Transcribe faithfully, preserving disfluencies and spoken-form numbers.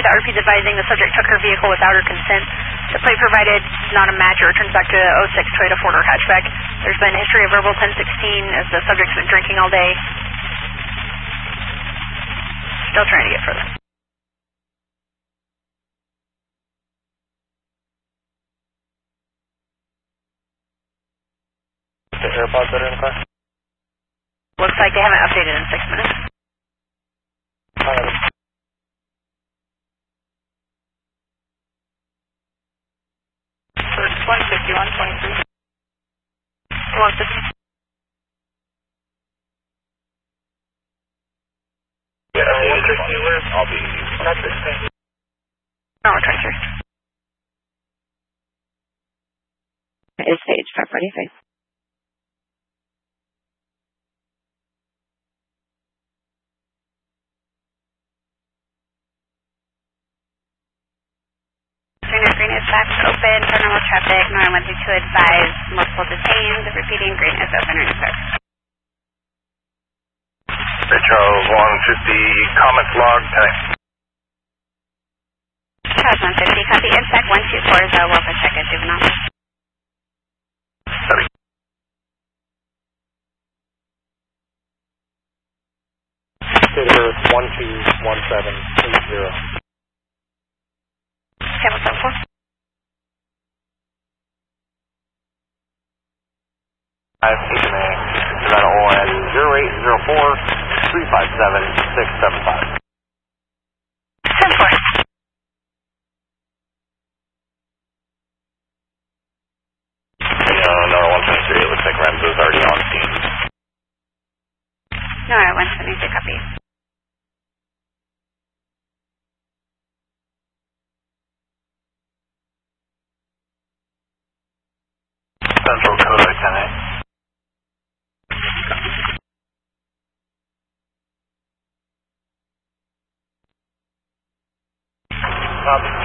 the R P is advising the subject took her vehicle without her consent. The plate provided is not a match or returns back to oh six Toyota four-door hatchback. There's been a history of verbal ten sixteen as the subject's been drinking all day. Still trying to get further. The AirPods that are in the car? Looks like they haven't updated in six minutes. Uh, First one fifty-one twenty-three. one fifty. Yeah, I'll be. That's the same. No, we're twenty-three. Is Sage five forty-five. Green is green is left open for normal traffic. nine one two two advise multiple detained. Repeating green is open and clear. Charles one fifty, comments log, time. Charles one fifty, copy INSEC one two four zero, welfare check at juvenile. Sorry. Date of birth one two one seven eight zero. seven seven four. Five Station A, Savannah O N zero eight zero four three five seven six seven five. seven four. Uh, number one twenty-three, it looks like Remzo's already on scene. No, one seventy-three, copy. Central Code ten A. Copy.